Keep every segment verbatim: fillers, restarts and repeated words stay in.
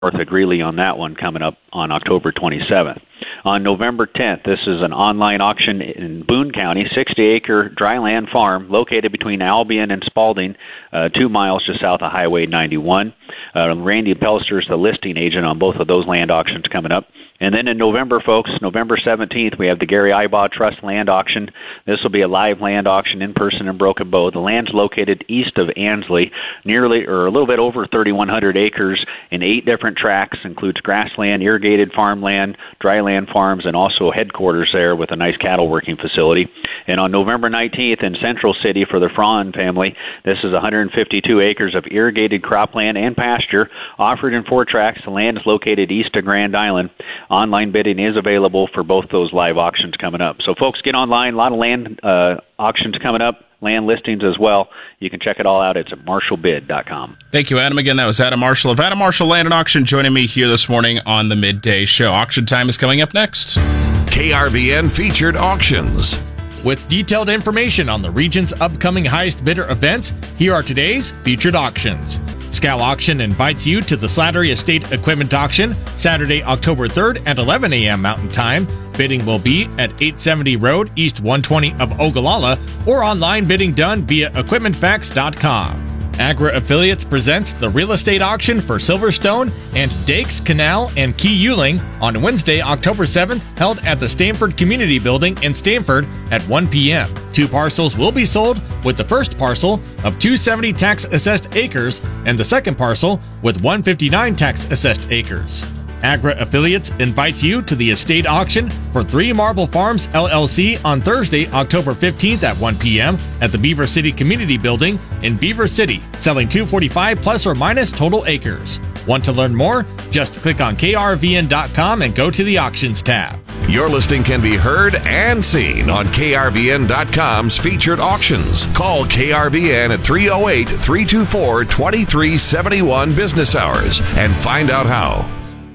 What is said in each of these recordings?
north of Greeley on that one coming up on October twenty-seventh. On November tenth, this is an online auction in Boone County, sixty-acre dryland farm located between Albion and Spalding, uh, two miles just south of Highway ninety-one. Uh, Randy Pelster is the listing agent on both of those land auctions coming up. And then in November, folks, November seventeenth, we have the Gary Ibaugh Trust Land Auction. This will be a live land auction in person in Broken Bow. The land's located east of Ansley, nearly or a little bit over thirty-one hundred acres in eight different tracts, includes grassland, irrigated farmland, dryland farms, and also headquarters there with a nice cattle working facility. And on November nineteenth in Central City for the Fraun family, this is one hundred fifty-two acres of irrigated cropland and pasture offered in four tracts. The land is located east of Grand Island. Online bidding is available for both those live auctions coming up. So, folks, get online. A lot of land uh, auctions coming up, land listings as well. You can check it all out. It's at marshall bid dot com. Thank you, Adam. Again, that was Adam Marshall of Adam Marshall Land and Auction joining me here this morning on the Midday Show. Auction time is coming up next. K R V N Featured Auctions. With detailed information on the region's upcoming highest bidder events, here are today's featured auctions. Scal Auction invites you to the Slattery Estate Equipment Auction, Saturday, October third at eleven a.m. Mountain Time. Bidding will be at eight seventy Road, East one twenty of Ogallala, or online bidding done via equipment facts dot com. Agra Affiliates presents the real estate auction for Silverstone and Dakes, Canal, and Key Yuling on Wednesday, October seventh, held at the Stamford Community Building in Stamford at one p.m. Two parcels will be sold, with the first parcel of two hundred seventy tax-assessed acres and the second parcel with one hundred fifty-nine tax-assessed acres. Agra Affiliates invites you to the estate auction for Three Marble Farms, L L C on Thursday, October fifteenth at one p.m. at the Beaver City Community Building in Beaver City, selling two hundred forty-five plus or minus total acres. Want to learn more? Just click on K R V N dot com and go to the Auctions tab. Your listing can be heard and seen on K R V N dot com's Featured Auctions. Call K R V N at three oh eight, three two four, two three seven one business hours and find out how.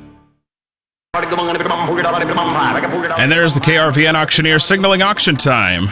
And there's the K R V N Auctioneer signaling auction time.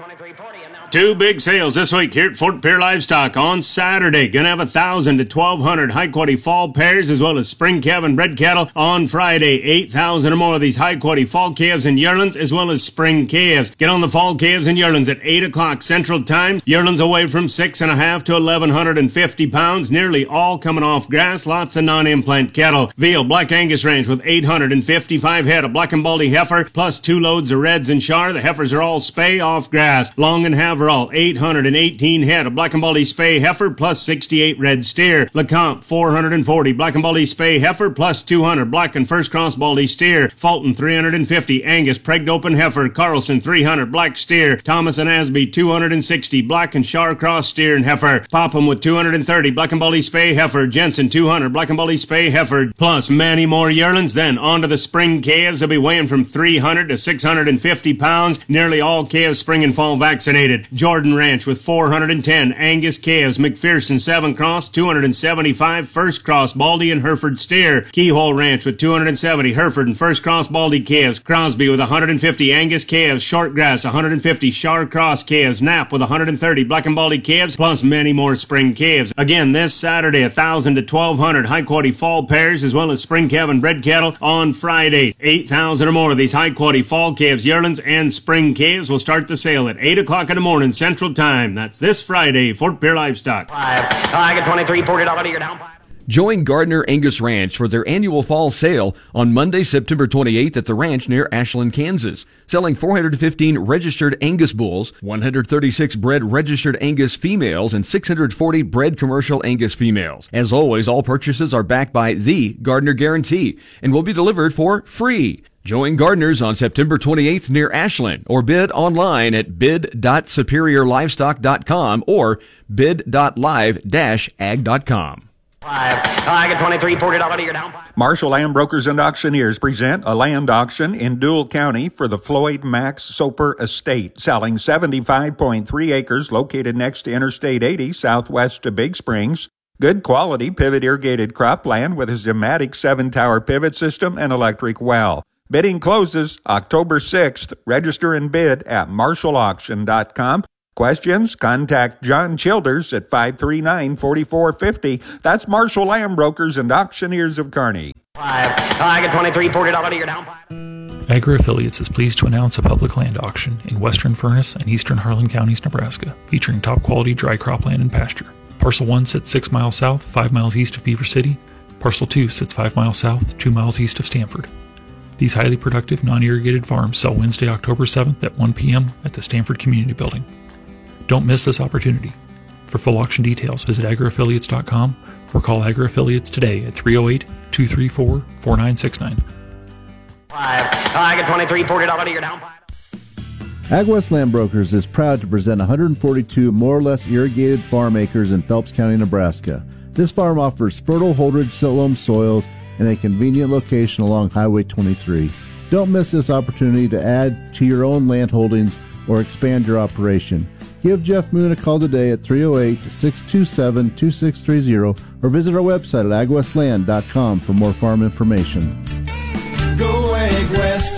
Two big sales this week here at Fort Pierre Livestock on Saturday. Gonna have one thousand to twelve hundred high-quality fall pairs as well as spring calf and bred cattle on Friday. eight thousand or more of these high-quality fall calves and yearlings as well as spring calves. Get on the fall calves and yearlings at eight o'clock Central Time. Yearlings away from six and a half to eleven fifty pounds, nearly all coming off grass. Lots of non-implant cattle. Veal Black Angus Ranch with eight hundred fifty-five head of black and baldy heifer plus two loads of reds and char. The heifers are all spay off grass. Long and have all eight hundred eighteen head of black and baldy spay heifer plus sixty-eight red steer. LeCompte four hundred forty black and baldy spay heifer plus two hundred black and first cross baldy steer. Fulton three hundred fifty Angus pregged open heifer. Carlson three hundred black steer. Thomas and Asby two hundred sixty black and char cross steer and heifer. Popham with two hundred thirty black and baldy spay heifer. Jensen two hundred black and baldy spay heifer plus many more yearlings. Then on to the spring calves. They'll be weighing from three hundred to six hundred fifty pounds. Nearly all calves spring and fall vaccinated. Jordan Ranch with four hundred ten Angus calves. McPherson seven cross, two hundred seventy-five first cross Baldy and Hereford steer. Keyhole Ranch with two hundred seventy Hereford and first cross Baldy calves. Crosby with one hundred fifty Angus calves. Shortgrass one hundred fifty Char cross calves. Knapp with one hundred thirty black and baldy calves plus many more spring calves. Again, this Saturday, one thousand to twelve hundred high quality fall pairs as well as spring calf and bred cattle on Friday. eight thousand or more of these high quality fall calves, yearlings, and spring calves will start the sale at eight o'clock in the morning Central Time. That's this Friday, Fort Pierre Livestock. Five. I get twenty-three, forty dollars. You're down five. Join Gardner Angus Ranch for their annual fall sale on Monday, September twenty-eighth at the ranch near Ashland, Kansas. Selling four hundred fifteen registered Angus bulls, one hundred thirty-six bred registered Angus females, and six hundred forty bred commercial Angus females. As always, all purchases are backed by the Gardner Guarantee and will be delivered for free. Join Gardner's on September twenty-eighth near Ashland or bid online at bid dot superior livestock dot com or bid dot live dash ag dot com. Five. I get twenty-three, forty dollars. You're down five. Marshall Land Brokers and Auctioneers present a land auction in Dual County for the Floyd Max Soper Estate, selling seventy-five point three acres located next to Interstate eighty southwest of Big Springs. Good quality pivot irrigated cropland with a Zematic seven-tower pivot system and electric well. Bidding closes October sixth. Register and bid at marshall auction dot com Questions? Contact John Childers at five three nine, four four five zero. That's Marshall Land Brokers and Auctioneers of Kearney. Five. I get twenty-three, forty dollars to your down. Agri Affiliates is pleased to announce a public land auction in western Furnace and eastern Harlan Counties, Nebraska, featuring top quality dry cropland and pasture. Parcel one sits six miles south, five miles east of Beaver City. Parcel two sits five miles south, two miles east of Stanford. These highly productive, non-irrigated farms sell Wednesday, October seventh at one p.m. at the Stanford Community Building. Don't miss this opportunity. For full auction details, visit agri affiliates dot com or call Agri Affiliates today at three oh eight, two three four, four nine six nine. Five. I get twenty-three, forty dollars to your down. AgWest Land Brokers is proud to present one hundred forty-two more or less irrigated farm acres in Phelps County, Nebraska. This farm offers fertile Holdridge silt loam soils in a convenient location along Highway twenty-three. Don't miss this opportunity to add to your own land holdings or expand your operation. Give Jeff Moon a call today at three oh eight, six two seven, two six three zero or visit our website at ag west land dot com for more farm information. Go AgWest.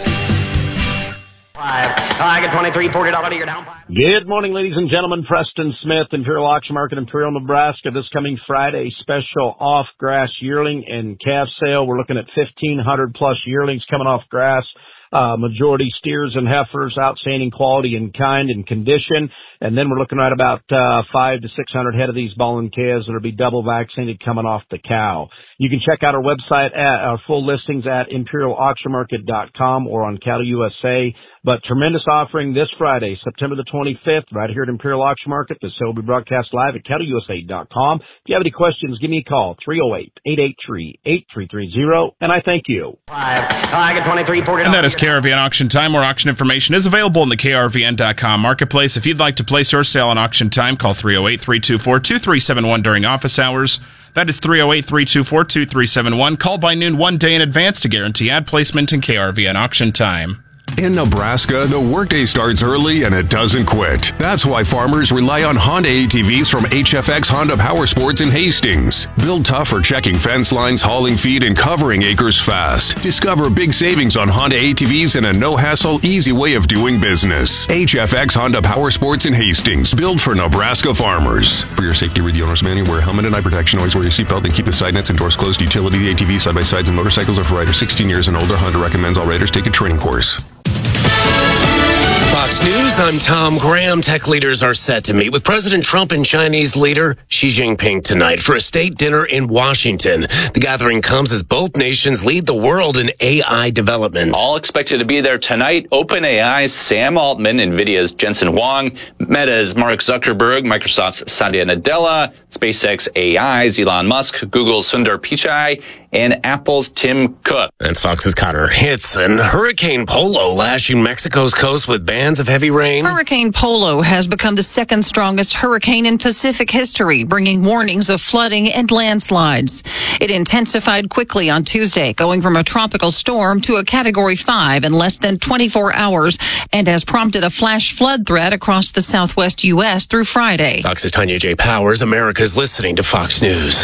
Five. I get twenty-three, forty dollars to your down. Good morning, ladies and gentlemen. Preston Smith, Imperial Auction Market, Imperial, Nebraska. This coming Friday, special off-grass yearling and calf sale. We're looking at fifteen hundred plus yearlings coming off grass. Uh, majority steers and heifers, outstanding quality and kind and condition. And then we're looking at about uh, five to six hundred head of these Ballin calves that'll be double vaccinated coming off the cow. You can check out our website at our full listings at imperial auction market dot com or on Cattle U S A. But tremendous offering this Friday, September the twenty-fifth, right here at Imperial Auction Market. The sale will be broadcast live at cattle u s a dot com. If you have any questions, give me a call, three oh eight, eight eight three, eight three three zero, and I thank you. Five. I get twenty-three, forty dollars. And that is K R V N Auction Time. More auction information is available in the K R V N dot com marketplace. If you'd like to place your sale on Auction Time, call three oh eight, three two four, two three seven one during office hours. That is three oh eight, three two four, two three seven one. Call by noon one day in advance to guarantee ad placement in K R V N Auction Time. In Nebraska, the workday starts early and it doesn't quit. That's why farmers rely on Honda A T Vs from H F X Honda Power Sports in Hastings. Built tough for checking fence lines, hauling feed, and covering acres fast. Discover big savings on Honda A T Vs and a no-hassle, easy way of doing business. H F X Honda Power Sports in Hastings, built for Nebraska farmers. For your safety, read the owner's manual. Wear a helmet and eye protection. Always wear your seatbelt and keep the side nets and doors closed. Utility A T Vs, side-by-sides, and motorcycles are for riders sixteen years and older. Honda recommends all riders take a training course. Fox News, I'm Tom Graham. Tech leaders are set to meet with President Trump and Chinese leader Xi Jinping tonight for a state dinner in Washington. The gathering comes as both nations lead the world in A I development. All expected to be there tonight. OpenAI's Sam Altman, NVIDIA's Jensen Huang, Meta's Mark Zuckerberg, Microsoft's Satya Nadella, SpaceX A I's Elon Musk, Google's Sundar Pichai, and Apple's Tim Cook. That's Fox's Connor Hitson. Hurricane Polo lashing Mexico's coast with bands of heavy rain. Hurricane Polo has become the second strongest hurricane in Pacific history, bringing warnings of flooding and landslides. It intensified quickly on Tuesday, going from a tropical storm to a Category five in less than twenty-four hours, and has prompted a flash flood threat across the southwest U S through Friday. Fox's Tanya J. Powers. America's listening to Fox News.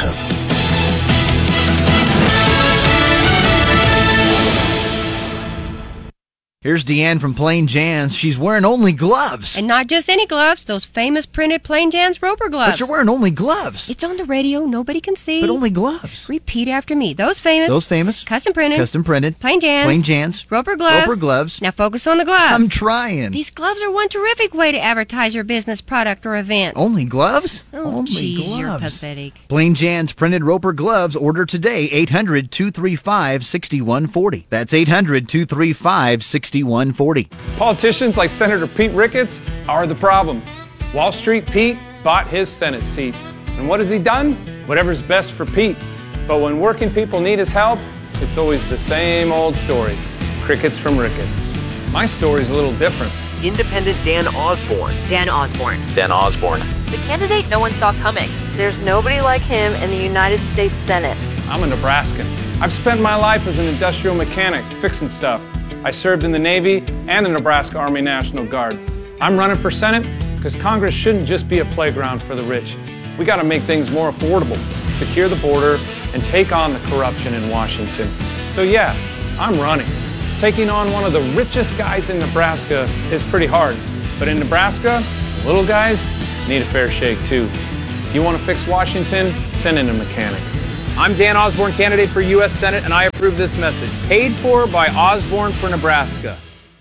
Here's Deanne from Plain Jan's. She's wearing only gloves. And not just any gloves, those famous printed Plain Jan's Roper gloves. But you're wearing only gloves. It's on the radio, nobody can see. But only gloves. Repeat after me. Those famous. Those famous. Custom printed. Custom printed. Plain Jan's. Plain Jan's. Roper gloves. Roper gloves. Now focus on the gloves. I'm trying. These gloves are one terrific way to advertise your business, product, or event. Only gloves? Oh, only geez, gloves. You're pathetic. Plain Jan's printed Roper gloves. Order today. eight hundred, two three five, six one four zero. That's eight hundred, two three five, six one four zero. Politicians like Senator Pete Ricketts are the problem. Wall Street Pete bought his Senate seat. And what has he done? Whatever's best for Pete. But when working people need his help, it's always the same old story. Crickets from Ricketts. My story's a little different. Independent Dan Osborne. Dan Osborne. Dan Osborne. The candidate no one saw coming. There's nobody like him in the United States Senate. I'm a Nebraskan. I've spent my life as an industrial mechanic, fixing stuff. I served in the Navy and the Nebraska Army National Guard. I'm running for Senate because Congress shouldn't just be a playground for the rich. We got to make things more affordable, secure the border, and take on the corruption in Washington. So yeah, I'm running. Taking on one of the richest guys in Nebraska is pretty hard. But in Nebraska, The little guys need a fair shake too. If you want to fix Washington, send in a mechanic. I'm Dan Osborne, candidate for U S Senate, and I approve this message. Paid for by Osborne for Nebraska.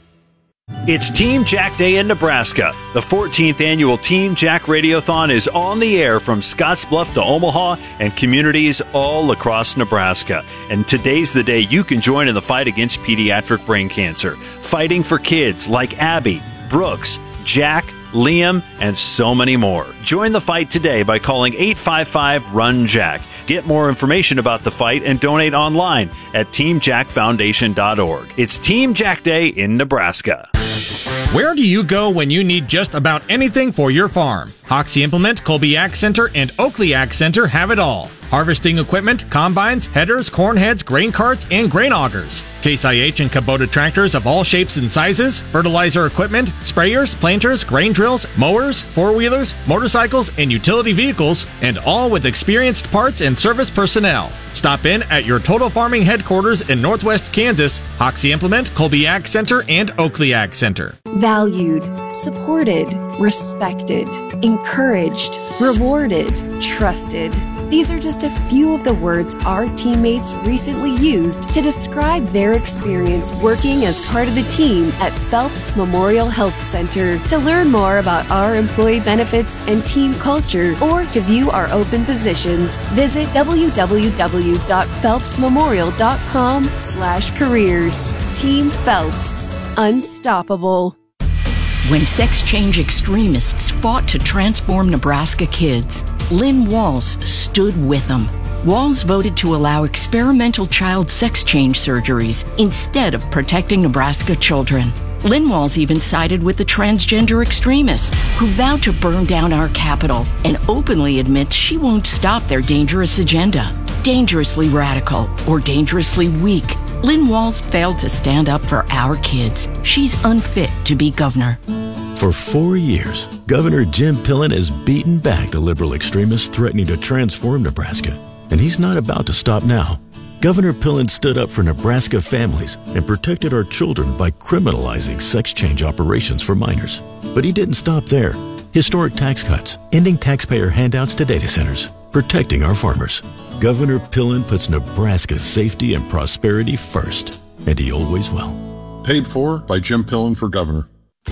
It's Team Jack Day in Nebraska. The fourteenth annual Team Jack Radiothon is on the air from Scottsbluff to Omaha and communities all across Nebraska. And today's the day you can join in the fight against pediatric brain cancer. Fighting for kids like Abby, Brooks, Jack, Liam, and so many more. Join the fight today by calling eight five five, R U N Jack. Get more information about the fight and donate online at team jack foundation dot org. It's Team Jack Day in Nebraska. Where do you go when you need just about anything for your farm? Hoxie Implement, Colby Ag Center, and Oakley Ag Center have it all. Harvesting equipment, combines, headers, corn heads, grain carts, and grain augers. Case I H and Kubota tractors of all shapes and sizes, fertilizer equipment, sprayers, planters, grain drills, mowers, four-wheelers, motorcycles, and utility vehicles, and all with experienced parts and service personnel. Stop in at your Total Farming headquarters in Northwest Kansas, Hoxie Implement, Colby Ag Center, and Oakley Ag Center. Valued, supported, respected, encouraged, rewarded, trusted. These are just a few of the words our teammates recently used to describe their experience working as part of the team at Phelps Memorial Health Center. To learn more about our employee benefits and team culture or to view our open positions, visit w w w dot phelps memorial dot com slash careers. Team Phelps. Unstoppable. When sex change extremists fought to transform Nebraska kids, Lynn Walls stood with them. Walls voted to allow experimental child sex change surgeries instead of protecting Nebraska children. Lynn Walls even sided with the transgender extremists who vowed to burn down our capital and openly admits she won't stop their dangerous agenda. Dangerously radical or dangerously weak, Lynn Walls failed to stand up for our kids. She's unfit to be governor. For four years, Governor Jim Pillen has beaten back the liberal extremists threatening to transform Nebraska, and he's not about to stop now. Governor Pillen stood up for Nebraska families and protected our children by criminalizing sex change operations for minors. But he didn't stop there. Historic tax cuts, ending taxpayer handouts to data centers, protecting our farmers. Governor Pillen puts Nebraska's safety and prosperity first, and he always will. Paid for by Jim Pillen for governor.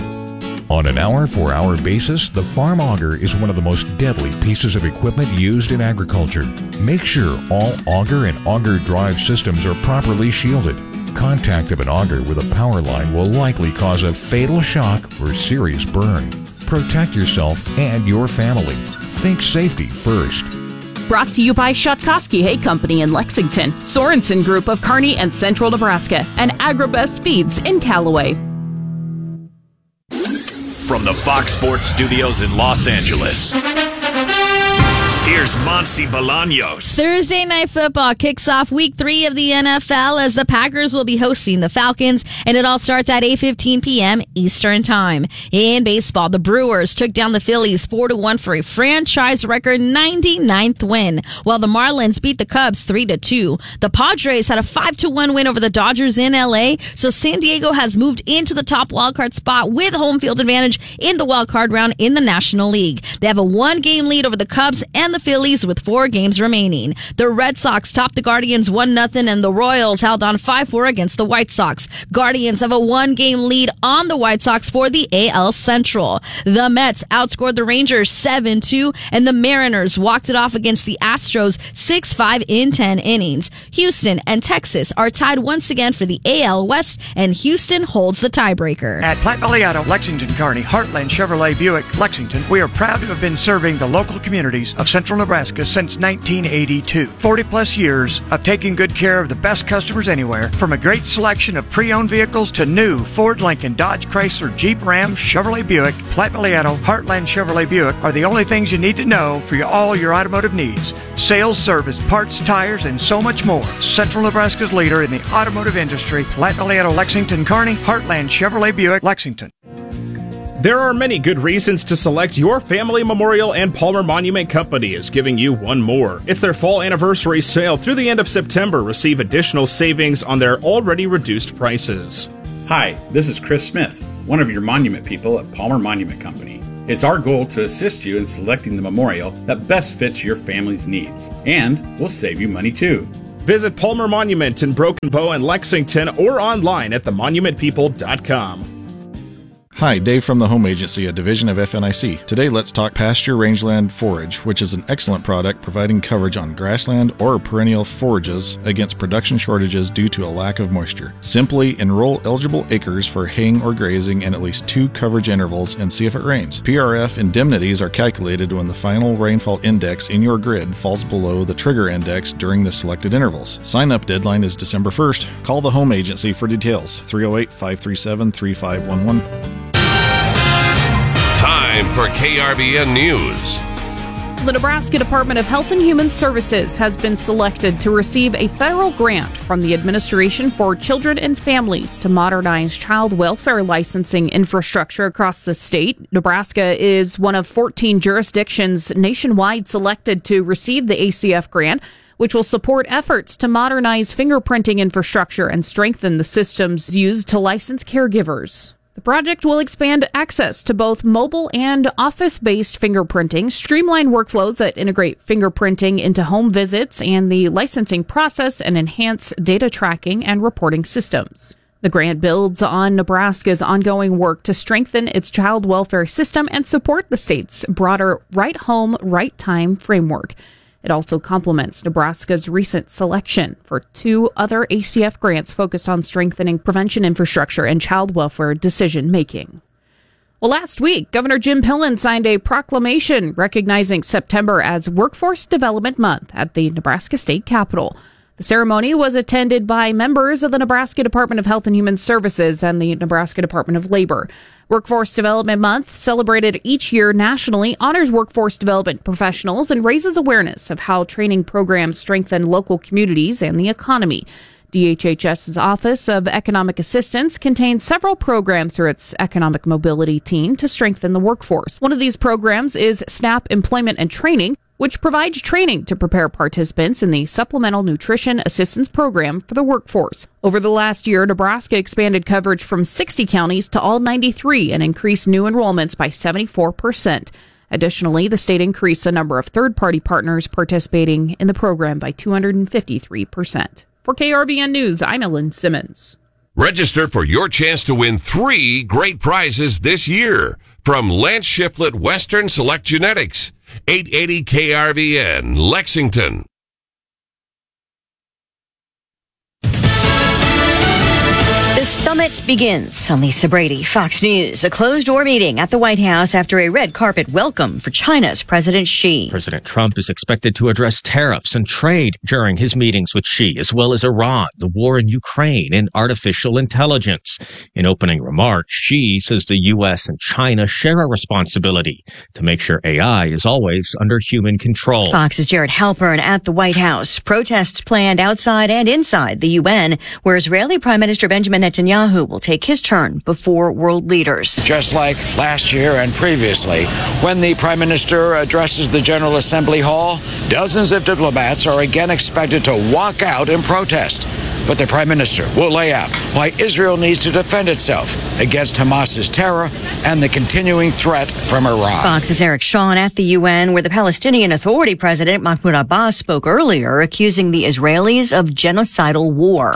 On an hour-for-hour basis, the Farm Auger is one of the most deadly pieces of equipment used in agriculture. Make sure all auger and auger drive systems are properly shielded. Contact of an auger with a power line will likely cause a fatal shock or serious burn. Protect yourself and your family. Think safety first. Brought to you by Shutkowski Hay Company in Lexington, Sorensen Group of Kearney and Central Nebraska, and Agribest Feeds in Callaway. From the Fox Sports Studios in Los Angeles, here's Monty Bolaños. Thursday Night Football kicks off week three of the N F L as the Packers will be hosting the Falcons, and it all starts at eight fifteen p.m. Eastern Time. In baseball, the Brewers took down the Phillies four to one for a franchise record ninety-ninth win, while the Marlins beat the Cubs three to two. The Padres had a five to one win over the Dodgers in L A, so San Diego has moved into the top wildcard spot with home field advantage in the wildcard round in the National League. They have a one-game lead over the Cubs and the Phillies with four games remaining. The Red Sox topped the Guardians one nothing, and the Royals held on five four against the White Sox. Guardians have a one-game lead on the White Sox for the A L Central. The Mets outscored the Rangers seven two, and the Mariners walked it off against the Astros six five in ten innings. Houston and Texas are tied once again for the A L West, and Houston holds the tiebreaker. At Platte Valley Auto, Lexington, Kearney, Heartland Chevrolet Buick, Lexington, we are proud to have been serving the local communities of Central Nebraska since nineteen eighty-two. forty plus years of taking good care of the best customers anywhere, from a great selection of pre-owned vehicles to new Ford, Lincoln, Dodge, Chrysler, Jeep, Ram, Chevrolet Buick, Platte Valley Auto, Heartland Chevrolet Buick are the only things you need to know for your, all your automotive needs. Sales, service, parts, tires, and so much more. Central Nebraska's leader in the automotive industry, Platte Valley Auto, Lexington, Kearney, Heartland Chevrolet Buick, Lexington. There are many good reasons to select your family memorial, and Palmer Monument Company is giving you one more. It's their fall anniversary sale through the end of September. Receive additional savings on their already reduced prices. Hi, this is Chris Smith, one of your monument people at Palmer Monument Company. It's our goal to assist you in selecting the memorial that best fits your family's needs, and we'll save you money too. Visit Palmer Monument in Broken Bow and Lexington or online at the monument people dot com. Hi, Dave from the Home Agency, a division of F N I C. Today, let's talk pasture rangeland forage, which is an excellent product providing coverage on grassland or perennial forages against production shortages due to a lack of moisture. Simply enroll eligible acres for haying or grazing in at least two coverage intervals and see if it rains. P R F indemnities are calculated when the final rainfall index in your grid falls below the trigger index during the selected intervals. Sign-up deadline is December first. Call the Home Agency for details. three oh eight, five three seven, three five one one. Time for K R V N News. The Nebraska Department of Health and Human Services has been selected to receive a federal grant from the Administration for Children and Families to modernize child welfare licensing infrastructure across the state. Nebraska is one of fourteen jurisdictions nationwide selected to receive the A C F grant, which will support efforts to modernize fingerprinting infrastructure and strengthen the systems used to license caregivers. The project will expand access to both mobile and office-based fingerprinting, streamline workflows that integrate fingerprinting into home visits and the licensing process, and enhance data tracking and reporting systems. The grant builds on Nebraska's ongoing work to strengthen its child welfare system and support the state's broader Right Home, Right Time framework. It also complements Nebraska's recent selection for two other A C F grants focused on strengthening prevention infrastructure and child welfare decision-making. Well, last week, Governor Jim Pillen signed a proclamation recognizing September as Workforce Development Month at the Nebraska State Capitol. The ceremony was attended by members of the Nebraska Department of Health and Human Services and the Nebraska Department of Labor. Workforce Development Month, celebrated each year nationally, honors workforce development professionals and raises awareness of how training programs strengthen local communities and the economy. D H H S's Office of Economic Assistance contains several programs for its economic mobility team to strengthen the workforce. One of these programs is SNAP Employment and Training, which provides training to prepare participants in the Supplemental Nutrition Assistance Program for the workforce. Over the last year, Nebraska expanded coverage from sixty counties to all ninety-three and increased new enrollments by seventy-four percent. Additionally, the state increased the number of third-party partners participating in the program by two hundred fifty-three percent. For K R V N News, I'm Ellen Simmons. Register for your chance to win three great prizes this year from Lance Shiflett Western Select Genetics. eight eighty K R V N, Lexington. The summit begins. I'm Lisa Brady, Fox News. A closed-door meeting at the White House after a red carpet welcome for China's President Xi. President Trump is expected to address tariffs and trade during his meetings with Xi, as well as Iran, the war in Ukraine, and artificial intelligence. In opening remarks, Xi says the U S and China share a responsibility to make sure A I is always under human control. Fox's Jared Halpern at the White House. Protests planned outside and inside the U N, where Israeli Prime Minister Benjamin Netanyahu will take his turn before world leaders. Just like last year and previously, when the Prime Minister addresses the General Assembly Hall, dozens of diplomats are again expected to walk out in protest. But the Prime Minister will lay out why Israel needs to defend itself against Hamas's terror and the continuing threat from Iran. Fox's Eric Shawn at the U N, where the Palestinian Authority President Mahmoud Abbas spoke earlier, accusing the Israelis of genocidal war.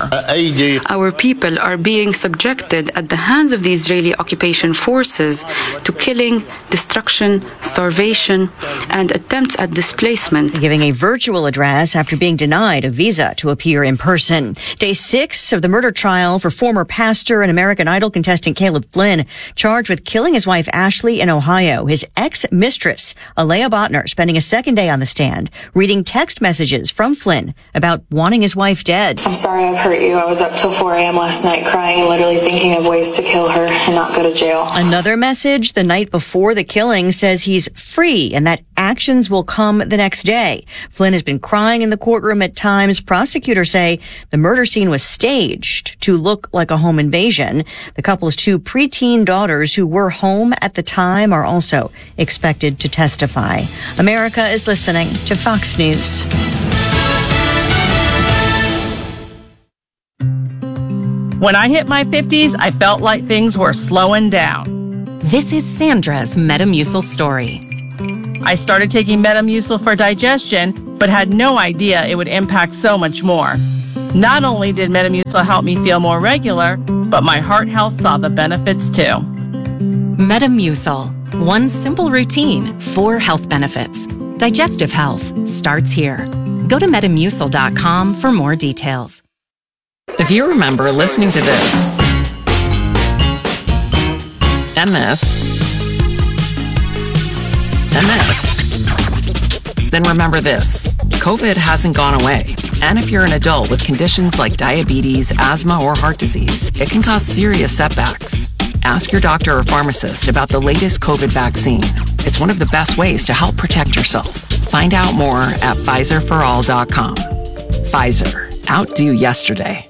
Our people are being subjected at the hands of the Israeli occupation forces to killing, destruction, starvation, and attempts at displacement. Giving a virtual address after being denied a visa to appear in person. Day six of the murder trial for former pastor and American Idol contestant Caleb Flynn, charged with killing his wife Ashley in Ohio. His ex-mistress, Alea Botner, spending a second day on the stand, reading text messages from Flynn about wanting his wife dead. I'm sorry I've hurt you. I was up till four a.m. last night crying and literally thinking of ways to kill her and not go to jail. Another message the night before the killing says he's free and that actions will come the next day. Flynn has been crying in the courtroom at times. Prosecutors say the murder scene was staged to look like a home invasion. The couple's two preteen daughters who were home at the time are also expected to testify. America is listening to Fox News. When I hit my fifties, I felt like things were slowing down. This is Sandra's Metamucil story. I started taking Metamucil for digestion, but had no idea it would impact so much more. Not only did Metamucil help me feel more regular, but my heart health saw the benefits too. Metamucil. One simple routine, four health benefits. Digestive health starts here. Go to metamucil dot com for more details. If you remember listening to this, and this, and this, then remember this. COVID hasn't gone away. And if you're an adult with conditions like diabetes, asthma, or heart disease, it can cause serious setbacks. Ask your doctor or pharmacist about the latest COVID vaccine. It's one of the best ways to help protect yourself. Find out more at Pfizer for all dot com. Pfizer. Outdo yesterday.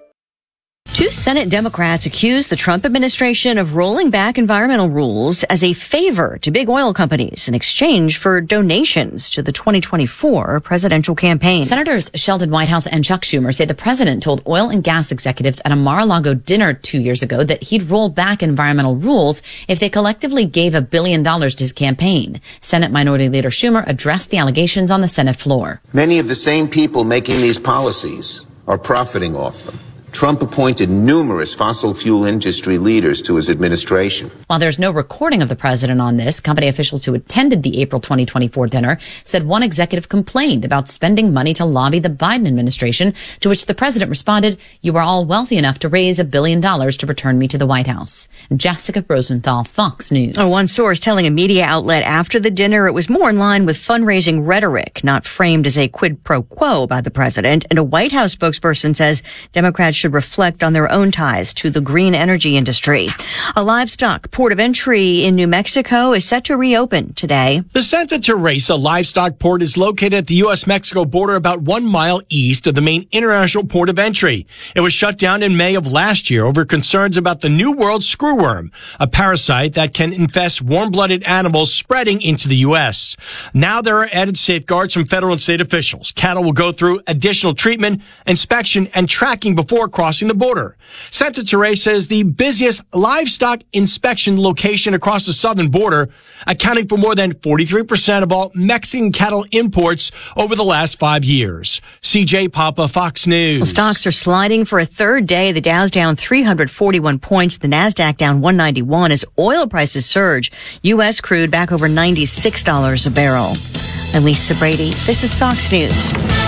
Two Senate Democrats accused the Trump administration of rolling back environmental rules as a favor to big oil companies in exchange for donations to the twenty twenty-four presidential campaign. Senators Sheldon Whitehouse and Chuck Schumer say the president told oil and gas executives at a Mar-a-Lago dinner two years ago that he'd roll back environmental rules if they collectively gave a billion dollars to his campaign. Senate Minority Leader Schumer addressed the allegations on the Senate floor. Many of the same people making these policies are profiting off them. Trump appointed numerous fossil fuel industry leaders to his administration. While there's no recording of the president on this, company officials who attended the April twenty twenty-four dinner said one executive complained about spending money to lobby the Biden administration, to which the president responded, "You are all wealthy enough to raise a billion dollars to return me to the White House." Jessica Rosenthal, Fox News. Oh, one source telling a media outlet after the dinner it was more in line with fundraising rhetoric, not framed as a quid pro quo by the president. And a White House spokesperson says Democrats should reflect on their own ties to the green energy industry. A livestock port of entry in New Mexico is set to reopen today. The Santa Teresa livestock port is located at the U S Mexico border about one mile east of the main international port of entry. It was shut down in May of last year over concerns about the New World screwworm, a parasite that can infest warm-blooded animals spreading into the U S. Now there are added safeguards from federal and state officials. Cattle will go through additional treatment, inspection, and tracking before crossing the border. Santa Teresa is the busiest livestock inspection location across the southern border, accounting for more than forty-three percent of all Mexican cattle imports over the last five years. C J Papa, Fox News. Well, stocks are sliding for a third day. The Dow's down three hundred forty-one points. The Nasdaq down one ninety-one as oil prices surge. U S crude back over ninety-six dollars a barrel. I'm Lisa Brady. This is Fox News.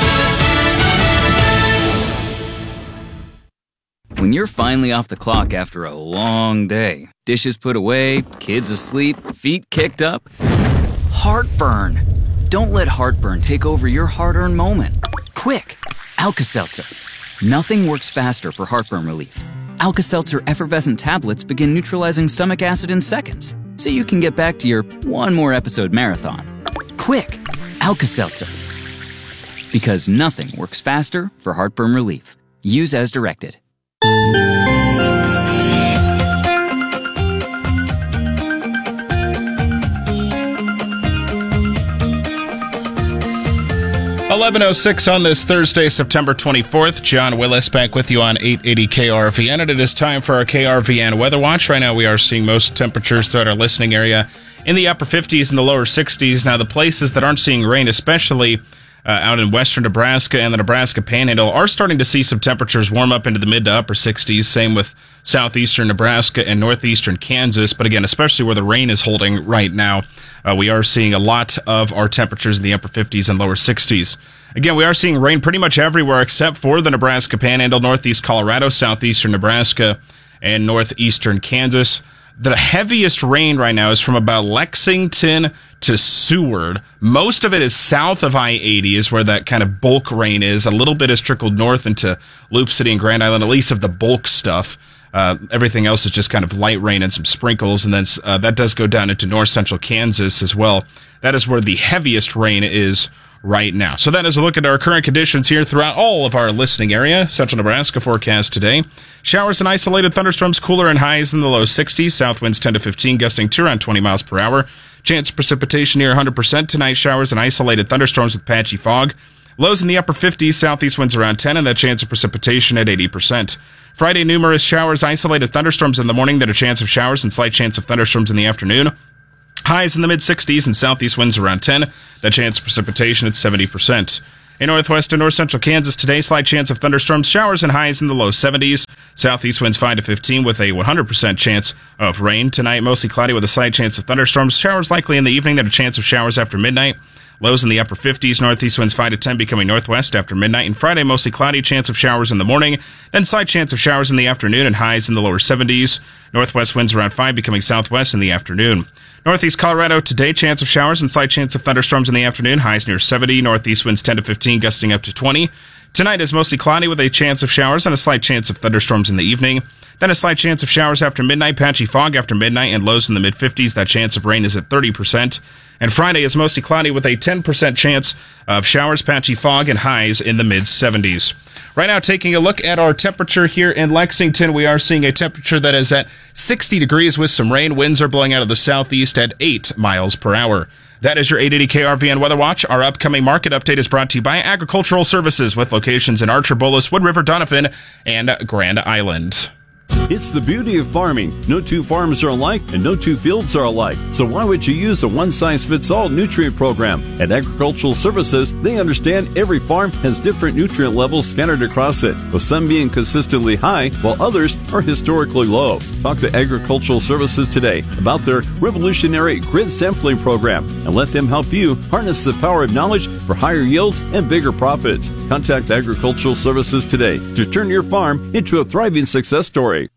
When you're finally off the clock after a long day, dishes put away, kids asleep, feet kicked up, heartburn. Don't let heartburn take over your hard-earned moment. Quick, Alka-Seltzer. Nothing works faster for heartburn relief. Alka-Seltzer effervescent tablets begin neutralizing stomach acid in seconds, so you can get back to your one more episode marathon. Quick, Alka-Seltzer. Because nothing works faster for heartburn relief. Use as directed. eleven oh six on this Thursday, September twenty-fourth. John Willis back with you on eight eighty K R V N, and it is time for our K R V N Weather Watch. Right now we are seeing most temperatures throughout our listening area in the upper fifties and the lower sixties. Now the places that aren't seeing rain, especially Uh, out in western Nebraska and the Nebraska Panhandle, are starting to see some temperatures warm up into the mid to upper sixties. Same with southeastern Nebraska and northeastern Kansas. But again, especially where the rain is holding right now, uh, we are seeing a lot of our temperatures in the upper fifties and lower sixties. Again, we are seeing rain pretty much everywhere except for the Nebraska Panhandle, northeast Colorado, southeastern Nebraska, and northeastern Kansas. The heaviest rain right now is from about Lexington to Seward. Most of it is south of I eighty is where that kind of bulk rain is. A little bit has trickled north into Loop City and Grand Island, at least of the bulk stuff. Uh, everything else is just kind of light rain and some sprinkles, and then uh, that does go down into north central Kansas as well. That is where the heaviest rain is right now. So that is a look at our current conditions here throughout all of our listening area. Central Nebraska forecast today. Showers and isolated thunderstorms, cooler and highs in the low sixties. South winds ten to fifteen, gusting to around twenty miles per hour. Chance of precipitation near one hundred percent tonight. Showers and isolated thunderstorms with patchy fog. Lows in the upper fifties, southeast winds around ten, and that chance of precipitation at eighty percent. Friday, numerous showers, isolated thunderstorms in the morning. There are a chance of showers and slight chance of thunderstorms in the afternoon. Highs in the mid-sixties and southeast winds around ten. The chance of precipitation at seventy percent. In northwest and north central Kansas today, slight chance of thunderstorms, showers, and highs in the low seventies. Southeast winds five to fifteen with a one hundred percent chance of rain. Tonight, mostly cloudy with a slight chance of thunderstorms. Showers likely in the evening. There are a chance of showers after midnight. Lows in the upper fifties. Northeast winds five to ten becoming northwest after midnight. And Friday, mostly cloudy, chance of showers in the morning. Then slight chance of showers in the afternoon and highs in the lower seventies. Northwest winds around five becoming southwest in the afternoon. Northeast Colorado today, chance of showers and slight chance of thunderstorms in the afternoon. Highs near seventy. Northeast winds ten to fifteen, gusting up to twenty. Tonight is mostly cloudy with a chance of showers and a slight chance of thunderstorms in the evening. Then a slight chance of showers after midnight, patchy fog after midnight, and lows in the mid-fifties. That chance of rain is at thirty percent. And Friday is mostly cloudy with a ten percent chance of showers, patchy fog, and highs in the mid-seventies. Right now, taking a look at our temperature here in Lexington, we are seeing a temperature that is at sixty degrees with some rain. Winds are blowing out of the southeast at eight miles per hour. That is your eight eighty K R V N Weather Watch. Our upcoming market update is brought to you by Agricultural Services with locations in Archer, Bullis, Wood River, Donovan, and Grand Island. It's the beauty of farming. No two farms are alike and no two fields are alike. So why would you use a one-size-fits-all nutrient program? At Agricultural Services, they understand every farm has different nutrient levels scattered across it, with some being consistently high while others are historically low. Talk to Agricultural Services today about their revolutionary grid sampling program and let them help you harness the power of knowledge for higher yields and bigger profits. Contact Agricultural Services today to turn your farm into a thriving success story.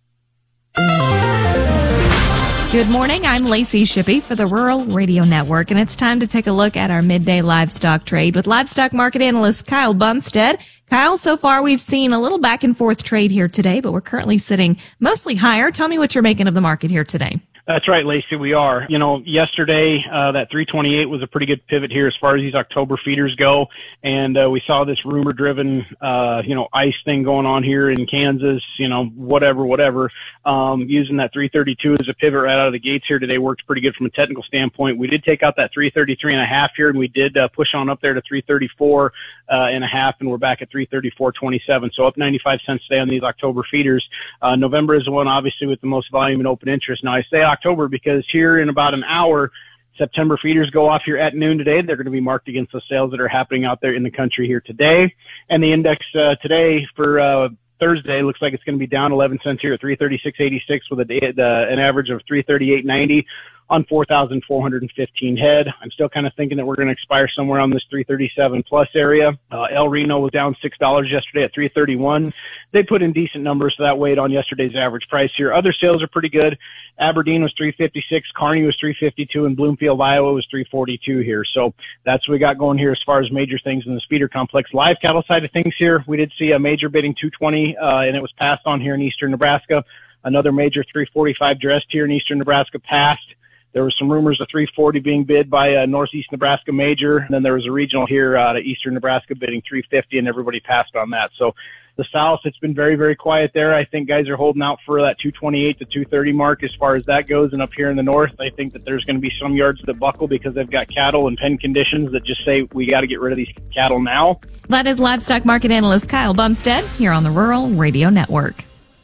Good morning. I'm Lacey Shippey for the Rural Radio Network, and it's time to take a look at our midday livestock trade with livestock market analyst Kyle Bumstead. Kyle, so far we've seen a little back and forth trade here today, but we're currently sitting mostly higher. Tell me what you're making of the market here today. That's right, Lacey, we are. You know, yesterday, uh, that three twenty-eight was a pretty good pivot here as far as these October feeders go. And, uh, we saw this rumor driven, uh, you know, ice thing going on here in Kansas, you know, whatever, whatever. Um, using that three thirty-two as a pivot right out of the gates here today worked pretty good from a technical standpoint. We did take out that three thirty-three and a half here, and we did, uh, push on up there to three thirty-four, uh, and a half, and we're back at three thirty-four twenty-seven. So up ninety-five cents today on these October feeders. Uh, November is the one obviously with the most volume and open interest. Now I say October because here in about an hour, September feeders go off here at noon today. They're going to be marked against the sales that are happening out there in the country here today. And the index uh, today for uh, Thursday looks like it's going to be down eleven cents here at three thirty-six eighty-six with a day, uh, an average of three thirty-eight ninety on four thousand four hundred fifteen head. I'm still kind of thinking that we're going to expire somewhere on this three thirty-seven plus area. Uh, El Reno was down six dollars yesterday at three thirty-one. They put in decent numbers, so that weighed on yesterday's average price here. Other sales are pretty good. Aberdeen was three fifty-six, Kearney was three fifty-two, and Bloomfield, Iowa was three forty-two here. So that's what we got going here as far as major things in the feeder complex. Live cattle side of things here, we did see a major bidding two twenty, uh, and it was passed on here in eastern Nebraska. Another major three forty-five dressed here in eastern Nebraska passed. There was some rumors of three forty being bid by a Northeast Nebraska major, and then there was a regional here out of eastern Nebraska bidding three fifty, and everybody passed on that. So the South, it's been very, very quiet there. I think guys are holding out for that two twenty-eight to two thirty mark as far as that goes. And up here in the North, I think that there's going to be some yards that buckle because they've got cattle and pen conditions that just say we got to get rid of these cattle now. That is livestock market analyst Kyle Bumstead here on the Rural Radio Network.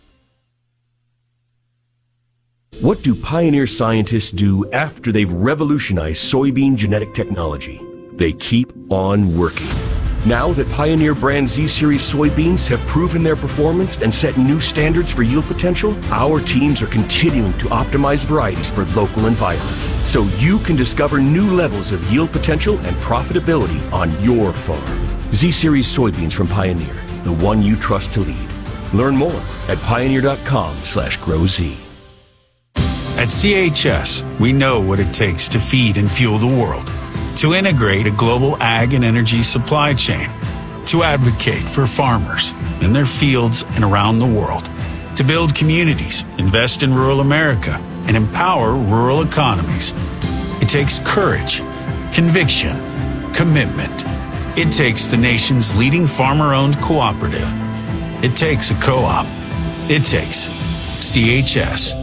What do Pioneer scientists do after they've revolutionized soybean genetic technology? They keep on working. Now that Pioneer brand Z-Series soybeans have proven their performance and set new standards for yield potential, our teams are continuing to optimize varieties for local environments, so you can discover new levels of yield potential and profitability on your farm. Z-Series soybeans from Pioneer, the one you trust to lead. Learn more at pioneer.com slash GrowZ. At C H S, we know what it takes to feed and fuel the world, to integrate a global ag and energy supply chain, to advocate for farmers in their fields and around the world, to build communities, invest in rural America, and empower rural economies. It takes courage, conviction, commitment. It takes the nation's leading farmer-owned cooperative. It takes a co-op. It takes C H S.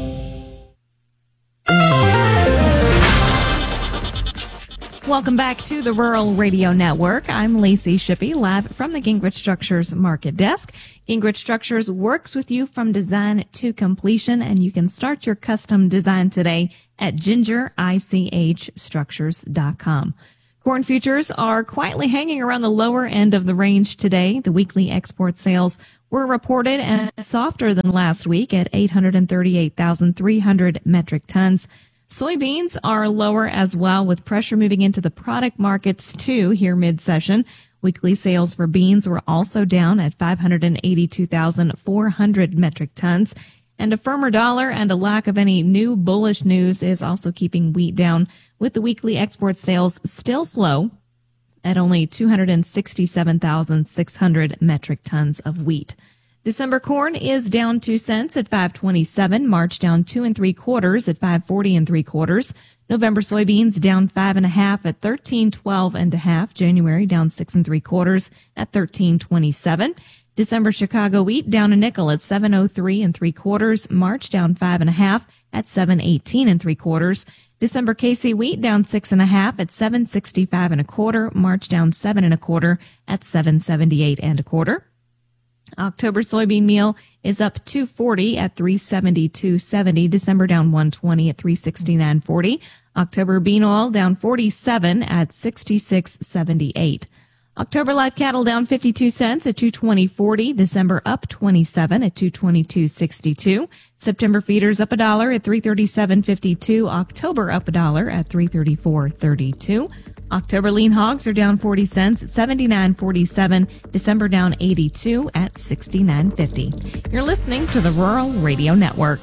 Welcome back to the Rural Radio Network. I'm Lacey Shippey, live from the Gingrich Structures Market Desk. Gingrich Structures works with you from design to completion, and you can start your custom design today at ginger ich structures dot com. Corn futures are quietly hanging around the lower end of the range today. The weekly export sales were reported as softer than last week at eight hundred thirty-eight thousand three hundred metric tons. Soybeans are lower as well, with pressure moving into the product markets too here mid-session. Weekly sales for beans were also down at five hundred eighty-two thousand four hundred metric tons. And a firmer dollar and a lack of any new bullish news is also keeping wheat down, with the weekly export sales still slow at only two hundred sixty-seven thousand six hundred metric tons of wheat. December corn is down two cents at five twenty-seven. March down two and three quarters at five forty and three quarters. November soybeans down five and a half at thirteen twelve and a half. January down six and three quarters at thirteen twenty-seven. December Chicago wheat down a nickel at seven oh three and three quarters. March down five and a half at seven eighteen and three quarters. December K C wheat down six and a half at seven sixty-five and a quarter. March down seven and a quarter at seven seventy-eight and a quarter. October soybean meal is up two forty at three seventy-two seventy. December down one twenty at three sixty-nine forty. October bean oil down forty-seven at sixty-six seventy-eight. October live cattle down fifty-two cents at two twenty forty. December up twenty-seven at two twenty-two sixty-two. September feeders up a dollar at three thirty-seven fifty-two. October up a dollar at three thirty-four thirty-two. October lean hogs are down forty cents at seventy-nine forty-seven. December down eighty-two at sixty-nine fifty. You're listening to the Rural Radio Network.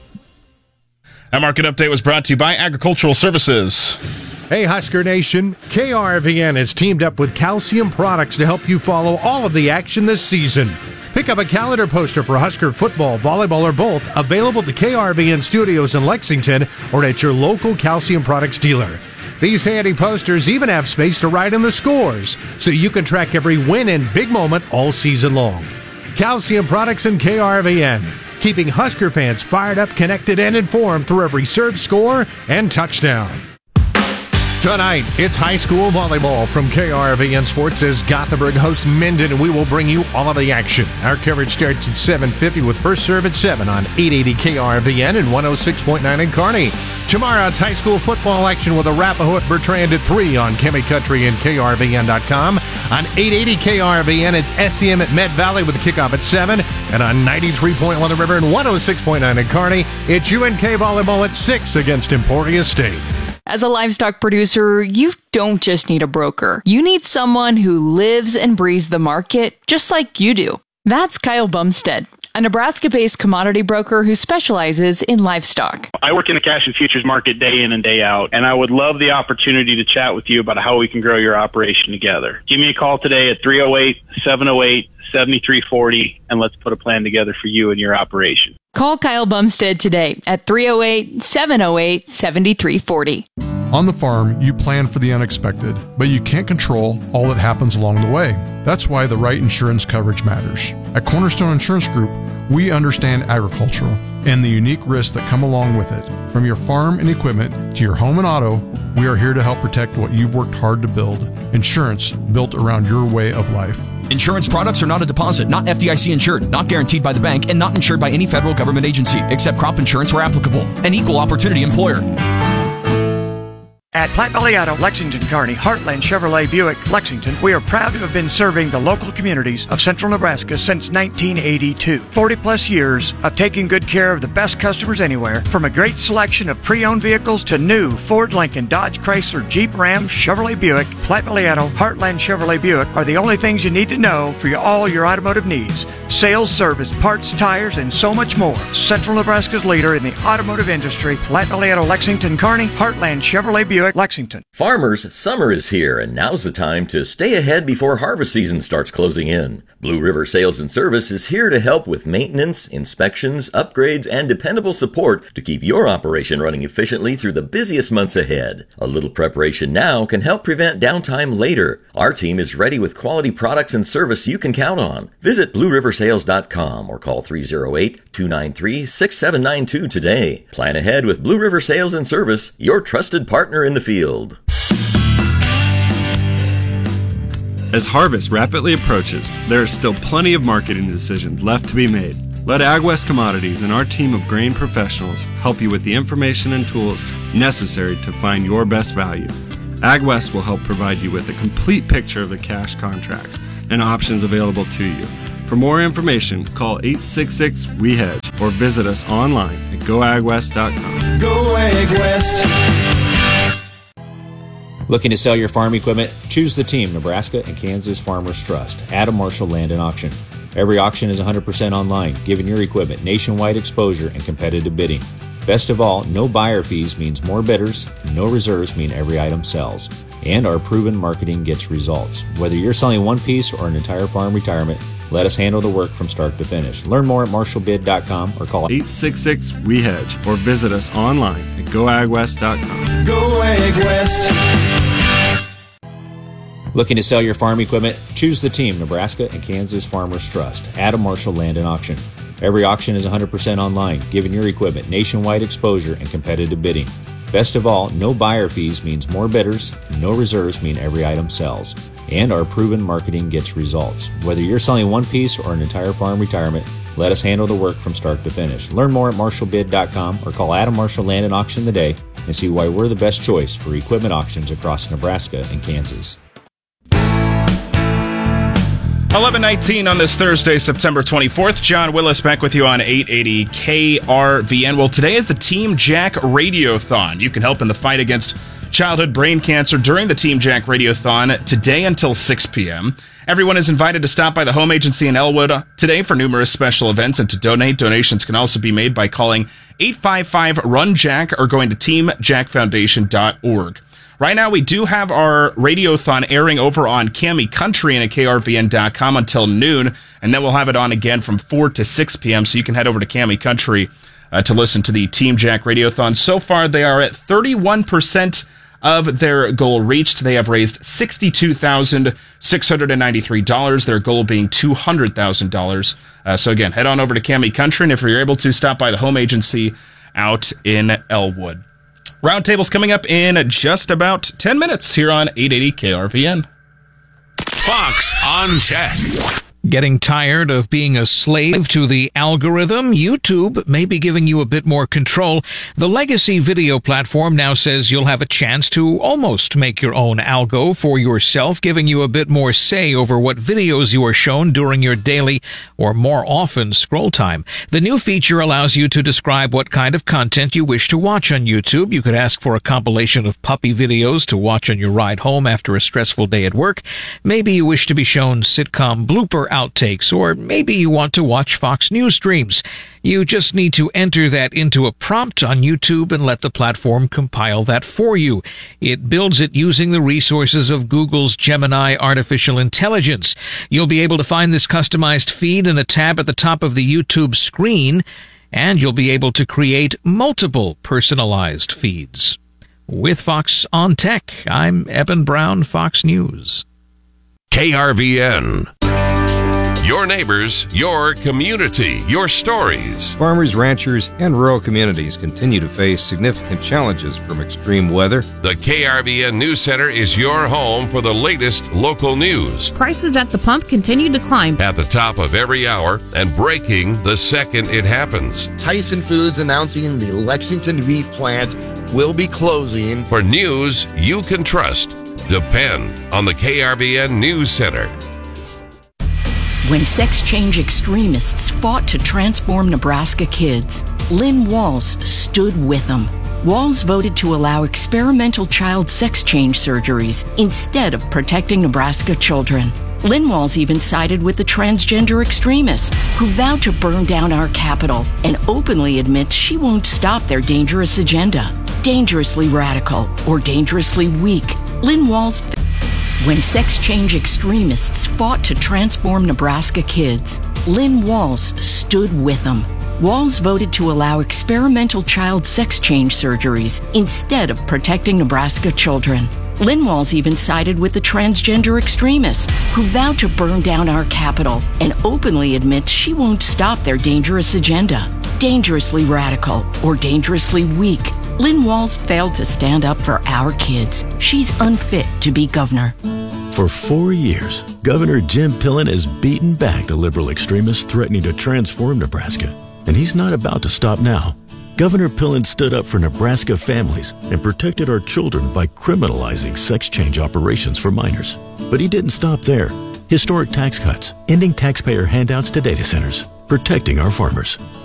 That market update was brought to you by Agricultural Services. Hey, Husker Nation. K R V N has teamed up with Calcium Products to help you follow all of the action this season. Pick up a calendar poster for Husker football, volleyball, or both, available at the K R V N studios in Lexington or at your local Calcium Products dealer. These handy posters even have space to write in the scores, so you can track every win and big moment all season long. Calcium Products and K R V N, keeping Husker fans fired up, connected, and informed through every serve, score, and touchdown. Tonight, it's high school volleyball from K R V N Sports as Gothenburg hosts Minden, and we will bring you all of the action. Our coverage starts at seven fifty with first serve at seven on eight eighty K R V N and one oh six point nine in Kearney. Tomorrow, it's high school football action with Arapahoe at Bertrand at three on Kemi Country and K R V N dot com. On eight eighty K R V N, it's S E M at Med Valley with the kickoff at seven. And on ninety-three point one The River and one oh six point nine in Kearney, it's U N K volleyball at six against Emporia State. As a livestock producer, you don't just need a broker. You need someone who lives and breathes the market just like you do. That's Kyle Bumstead, a Nebraska-based commodity broker who specializes in livestock. I work in the cash and futures market day in and day out, and I would love the opportunity to chat with you about how we can grow your operation together. Give me a call today at three oh eight, seven oh eight, seven three four oh, and let's put a plan together for you and your operation. Call Kyle Bumstead today at three oh eight, seven oh eight, seven three four oh. On the farm, you plan for the unexpected, but you can't control all that happens along the way. That's why the right insurance coverage matters. At Cornerstone Insurance Group, we understand agriculture and the unique risks that come along with it. From your farm and equipment to your home and auto, we are here to help protect what you've worked hard to build. Insurance built around your way of life. Insurance products are not a deposit, not F D I C insured, not guaranteed by the bank, and not insured by any federal government agency, except crop insurance where applicable. An equal opportunity employer. At Platte Valley Auto, Lexington, Kearney, Heartland Chevrolet Buick, Lexington, we are proud to have been serving the local communities of central Nebraska since nineteen eighty-two. forty plus years of taking good care of the best customers anywhere, from a great selection of pre-owned vehicles to new Ford, Lincoln, Dodge, Chrysler, Jeep, Ram, Chevrolet Buick. Platte Valley Auto, Heartland Chevrolet Buick are the only things you need to know for your, all your automotive needs. Sales, service, parts, tires, and so much more. Central Nebraska's leader in the automotive industry, Platte Valley Auto, Lexington, Kearney, Heartland Chevrolet Buick, Lexington. Farmers, summer is here, and now's the time to stay ahead before harvest season starts closing in. Blue River Sales and Service is here to help with maintenance, inspections, upgrades, and dependable support to keep your operation running efficiently through the busiest months ahead. A little preparation now can help prevent downtime later. Our team is ready with quality products and service you can count on. Visit blue river sales dot com or call three oh eight, two nine three, six seven nine two today. Plan ahead with Blue River Sales and Service, your trusted partner in the field. As harvest rapidly approaches, there is still plenty of marketing decisions left to be made. Let AgWest Commodities and our team of grain professionals help you with the information and tools necessary to find your best value. AgWest will help provide you with a complete picture of the cash contracts and options available to you. For more information, call eight six six, W E hedge or visit us online at go ag west dot com. Go AgWest. Looking to sell your farm equipment? Choose the team Nebraska and Kansas Farmers Trust. Adam Marshall Land and Auction. Every auction is one hundred percent online, giving your equipment nationwide exposure and competitive bidding. Best of all, no buyer fees means more bidders, and no reserves mean every item sells. And our proven marketing gets results. Whether you're selling one piece or an entire farm retirement, let us handle the work from start to finish. Learn more at marshall bid dot com or call eight six six, W E hedge or visit us online at go ag west dot com. Go AgWest. Looking to sell your farm equipment? Choose the team Nebraska and Kansas Farmers Trust. Adam Marshall Land and Auction. Every auction is one hundred percent online, giving your equipment nationwide exposure and competitive bidding. Best of all, no buyer fees means more bidders, and no reserves mean every item sells. And our proven marketing gets results. Whether you're selling one piece or an entire farm retirement, let us handle the work from start to finish. Learn more at marshall bid dot com or call Adam Marshall Land and Auction today and see why we're the best choice for equipment auctions across Nebraska and Kansas. eleven nineteen on this Thursday, September twenty-fourth. John Willis back with you on eight eighty K R V N. Well, today is the Team Jack Radiothon. You can help in the fight against childhood brain cancer during the Team Jack Radiothon today until six p.m. Everyone is invited to stop by the home agency in Elwood today for numerous special events and to donate. Donations can also be made by calling eight five five, run jack or going to team jack foundation dot org. Right now, we do have our Radiothon airing over on Cami Country and at K R V N dot com until noon, and then we'll have it on again from four to six p.m., so you can head over to Cami Country uh, to listen to the Team Jack Radiothon. So far, they are at thirty-one percent of their goal reached. They have raised sixty-two thousand six hundred ninety-three dollars, their goal being two hundred thousand dollars. Uh, so again, head on over to Cami Country, and if you're able to, stop by the home agency out in Elwood. Roundtable's coming up in just about ten minutes here on eight eighty K R V N. Fox on Tech. Getting tired of being a slave to the algorithm? YouTube may be giving you a bit more control. The legacy video platform now says you'll have a chance to almost make your own algo for yourself, giving you a bit more say over what videos you are shown during your daily or more often scroll time. The new feature allows you to describe what kind of content you wish to watch on YouTube. You could ask for a compilation of puppy videos to watch on your ride home after a stressful day at work. Maybe you wish to be shown sitcom blooper outtakes, or maybe you want to watch Fox News streams. You just need to enter that into a prompt on YouTube and let the platform compile that for you. It builds it using the resources of Google's Gemini artificial intelligence. You'll be able to find this customized feed in a tab at the top of the YouTube screen, and you'll be able to create multiple personalized feeds. With Fox on Tech, I'm Eben Brown, Fox News. K R V N. Your neighbors, your community, your stories. Farmers, ranchers, and rural communities continue to face significant challenges from extreme weather. The K R V N News Center is your home for the latest local news. Prices at the pump continue to climb. At the top of every hour and breaking the second it happens. Tyson Foods announcing the Lexington beef plant will be closing. For news you can trust, depend on the K R V N News Center. When sex change extremists fought to transform Nebraska kids, Lynn Walls stood with them. Walls voted to allow experimental child sex change surgeries instead of protecting Nebraska children. Lynn Walls even sided with the transgender extremists who vowed to burn down our capital and openly admits she won't stop their dangerous agenda. Dangerously radical or dangerously weak, Lynn Walls... When sex change extremists fought to transform Nebraska kids, Lynn Walls stood with them. Walls voted to allow experimental child sex change surgeries instead of protecting Nebraska children. Lynn Walls even sided with the transgender extremists who vowed to burn down our capital and openly admits she won't stop their dangerous agenda. Dangerously radical or dangerously weak, Lynn Walls failed to stand up for our kids. She's unfit to be governor. For four years, Governor Jim Pillen has beaten back the liberal extremists threatening to transform Nebraska, and he's not about to stop now. Governor Pillen stood up for Nebraska families and protected our children by criminalizing sex change operations for minors. But he didn't stop there. Historic tax cuts, ending taxpayer handouts to data centers, protecting our farmers.